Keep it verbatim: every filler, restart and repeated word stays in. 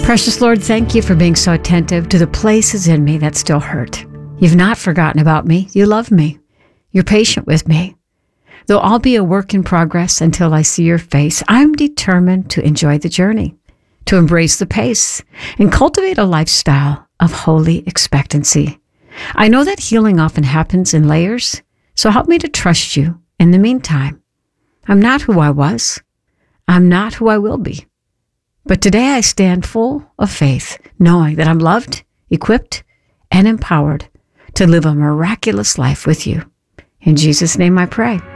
Precious Lord, thank you for being so attentive to the places in me that still hurt. You've not forgotten about me. You love me. You're patient with me. Though I'll be a work in progress until I see your face, I'm determined to enjoy the journey, to embrace the pace, and cultivate a lifestyle of holy expectancy. I know that healing often happens in layers, so help me to trust you in the meantime. I'm not who I was. I'm not who I will be. But today I stand full of faith, knowing that I'm loved, equipped, and empowered to live a miraculous life with you. In Jesus' name I pray.